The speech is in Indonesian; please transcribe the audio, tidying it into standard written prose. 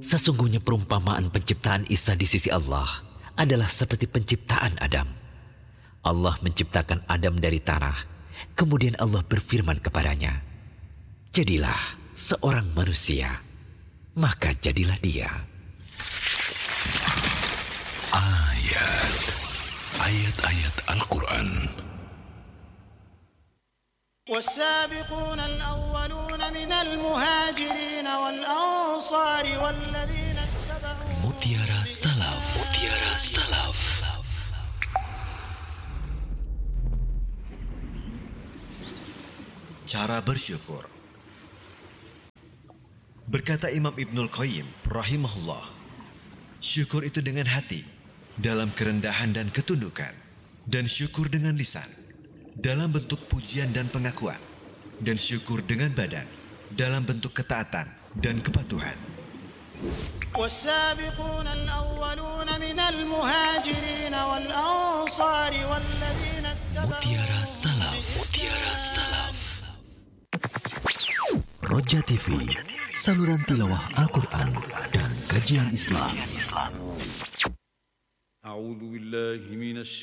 Sesungguhnya perumpamaan penciptaan Isa di sisi Allah adalah seperti penciptaan Adam. Allah menciptakan Adam dari tanah, kemudian Allah berfirman kepadanya, "Jadilah seorang manusia." Maka jadilah dia. Ayat-ayat Al-Quran. والسابقون الأولون من المهاجرين والأنصار والذين اتبعوهم. Mutiara Salaf. Cara bersyukur. Berkata Imam Ibnul Qayyim rahimahullah, syukur itu dengan hati, dalam kerendahan dan ketundukan, dan syukur dengan lisan, dalam bentuk pujian dan pengakuan, dan syukur dengan badan, dalam bentuk ketaatan dan kepatuhan. والسابقون الأولون من المهاجرين والأنصار والذين اتبعوهم. Mutiara Salaf. Roja TV, saluran tilawah Al-Quran dan kajian Islam. أعوذ بالله من الشيطان